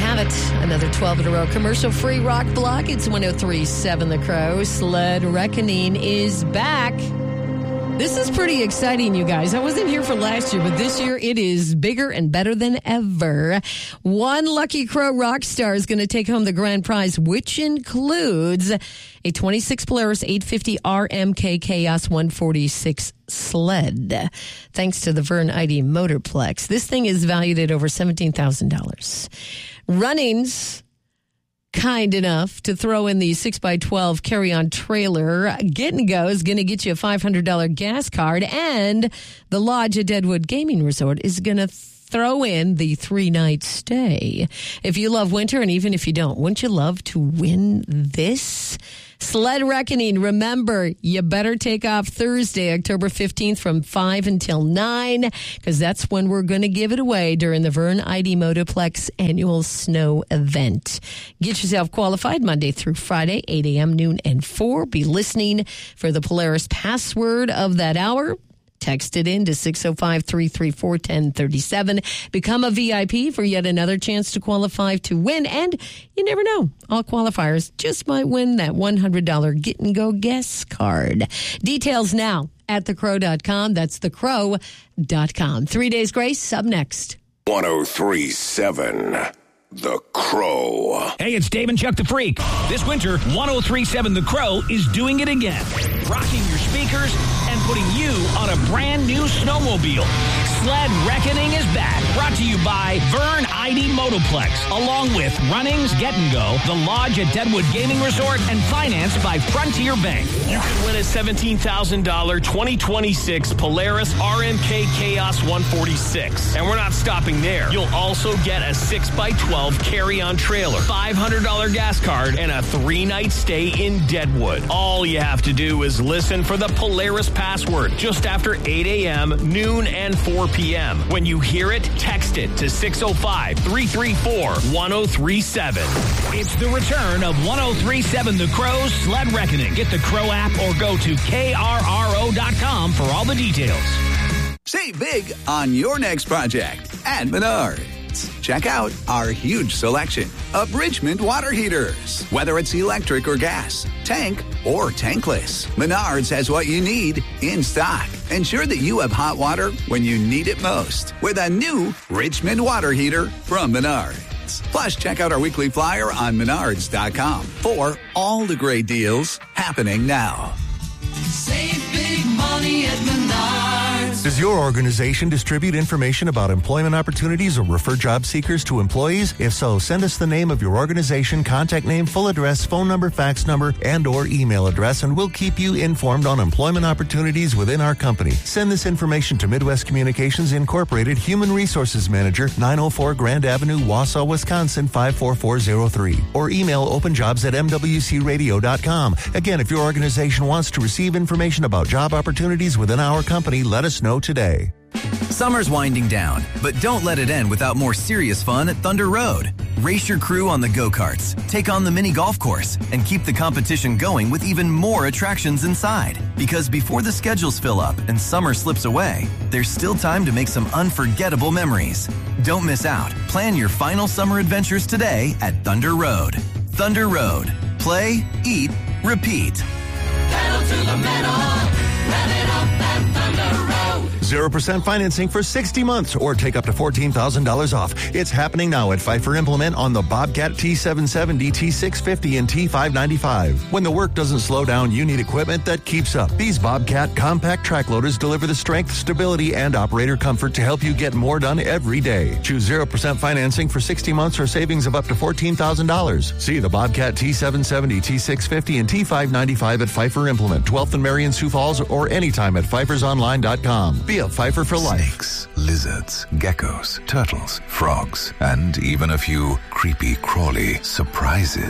have it. Another 12 in a row. Commercial-free rock block. It's 103.7 The Crow. Sled Reckoning is back. This is pretty exciting, you guys. I wasn't here for last year, but this year it is bigger and better than ever. One lucky Crow rock star is going to take home the grand prize, which includes a 26 Polaris 850 RMK Chaos 146 sled, thanks to the Vern ID Motorplex. This thing is valued at over $17,000. Runnings kind enough to throw in the 6x12 carry-on trailer. Get and Go is going to get you a $500 gas card, and the Lodge at Deadwood Gaming Resort is going to throw in the 3-night stay. If you love winter, and even if you don't, wouldn't you love to win this? Sled Reckoning, remember, you better take off Thursday, October 15th from 5 until 9, because that's when we're going to give it away during the Vern ID Motorplex annual snow event. Get yourself qualified Monday through Friday, 8 a.m., noon, and 4. Be listening for the Polaris password of that hour. Text it in to 605-334-1037. Become a VIP for yet another chance to qualify to win. And you never know, all qualifiers just might win that $100 Get and Go guest card. Details now at thecrow.com. That's thecrow.com. 3 Days Grace up next. 103.7 The Crow. Hey, it's Dave and Chuck the Freak. This winter, 103.7 The Crow is doing it again. Rocking your speakers and putting you on a brand new snowmobile. Sled Reckoning is back. Brought to you by Vern ID Motorplex, along with Runnings, Get and Go, the Lodge at Deadwood Gaming Resort, and financed by Frontier Bank. You can win a $17,000 2026 Polaris RMK Chaos 146. And we're not stopping there. You'll also get a 6x12 carry-on trailer, $500 gas card, and a 3-night stay in Deadwood. All you have to do is listen for the Polaris password just after 8 a.m., noon, and 4 p.m. When you hear it, text it to 605-334-1037. It's the return of 103.7 The Crow's Sled Reckoning. Get the Crow app or go to krro.com for all the details. Save big on your next project at Menards. Check out our huge selection of Richmond water heaters. Whether it's electric or gas, tank or tankless, Menards has what you need in stock. Ensure that you have hot water when you need it most with a new Richmond water heater from Menards. Plus, check out our weekly flyer on Menards.com for all the great deals happening now. Save big money at Menards. Does your organization distribute information about employment opportunities or refer job seekers to employees? If so, send us the name of your organization, contact name, full address, phone number, fax number, and or email address, and we'll keep you informed on employment opportunities within our company. Send this information to Midwest Communications Incorporated, Human Resources Manager, 904 Grand Avenue, Wausau, Wisconsin, 54403. Or email openjobs@mwcradio.com. Again, if your organization wants to receive information about job opportunities within our company, let us know today. Summer's winding down, but don't let it end without more serious fun at Thunder Road. Race your crew on the go-karts, take on the mini golf course, and keep the competition going with even more attractions inside. Because before the schedules fill up and summer slips away, there's still time to make some unforgettable memories. Don't miss out. Plan your final summer adventures today at Thunder Road. Thunder Road. Play, eat, repeat. Pedal to the metal. Rev it up at Thunder Road. 0% financing for 60 months or take up to $14,000 off. It's happening now at Pfeiffer Implement on the Bobcat T770, T650, and T595. When the work doesn't slow down, you need equipment that keeps up. These Bobcat compact track loaders deliver the strength, stability, and operator comfort to help you get more done every day. Choose 0% financing for 60 months or savings of up to $14,000. See the Bobcat T770, T650, and T595 at Pfeiffer Implement, 12th and Marion, Sioux Falls, or anytime at pfeiffersonline.com. Be a Pfeiffer for life. Snakes, lizards, geckos, turtles, frogs, and even a few creepy, crawly surprises.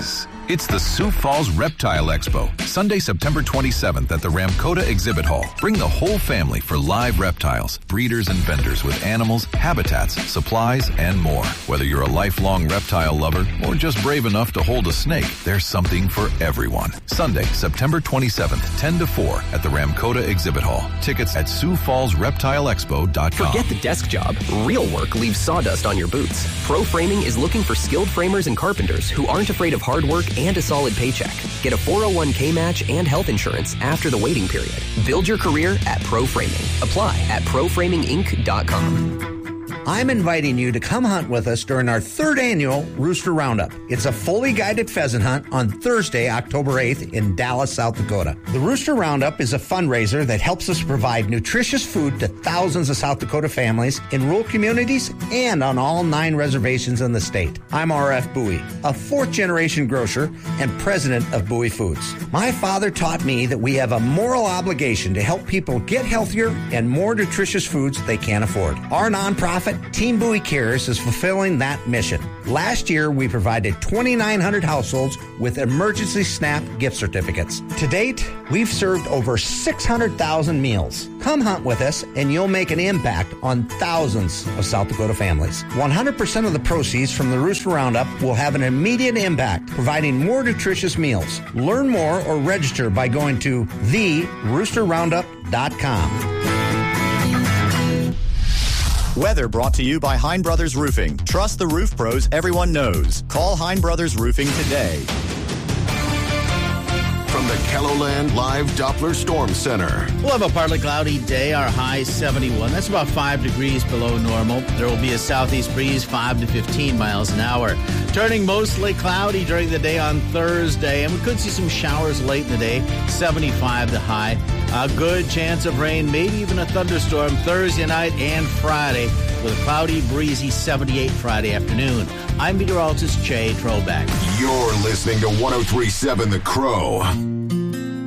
It's the Sioux Falls Reptile Expo, Sunday, September 27th at the Ramkota Exhibit Hall. Bring the whole family for live reptiles, breeders and vendors with animals, habitats, supplies, and more. Whether you're a lifelong reptile lover or just brave enough to hold a snake, there's something for everyone. Sunday, September 27th, 10 to 4 at the Ramkota Exhibit Hall. Tickets at SiouxFallsReptileExpo.com. Forget the desk job. Real work leaves sawdust on your boots. Pro Framing is looking for skilled framers and carpenters who aren't afraid of hard work and a solid paycheck. Get a 401k match and health insurance after the waiting period. Build your career at Pro Framing. Apply at ProFramingInc.com. I'm inviting you to come hunt with us during our 3rd annual Rooster Roundup. It's a fully guided pheasant hunt on Thursday, October 8th in Dallas, South Dakota. The Rooster Roundup is a fundraiser that helps us provide nutritious food to thousands of South Dakota families in rural communities and on all 9 reservations in the state. I'm R.F. Bowie, a 4th-generation grocer and president of Bowie Foods. My father taught me that we have a moral obligation to help people get healthier and more nutritious foods they can't afford. Our nonprofit, Team Bowie Cares, is fulfilling that mission. Last year, we provided 2,900 households with emergency SNAP gift certificates. To date, we've served over 600,000 meals. Come hunt with us, and you'll make an impact on thousands of South Dakota families. 100% of the proceeds from the Rooster Roundup will have an immediate impact, providing more nutritious meals. Learn more or register by going to theroosterroundup.com. Weather brought to you by Hein Brothers Roofing. Trust the roof pros everyone knows. Call Hein Brothers Roofing today. From the KELOLAND Live Doppler Storm Center. We'll have a partly cloudy day. Our high 71. That's about 5 degrees below normal. There will be a southeast breeze 5 to 15 miles an hour. Turning mostly cloudy during the day on Thursday, and we could see some showers late in the day. 75 the high. A good chance of rain, maybe even a thunderstorm Thursday night and Friday, with a cloudy, breezy 78 Friday afternoon. I'm meteorologist Jay Trobeck. You're listening to 103.7 The Crow.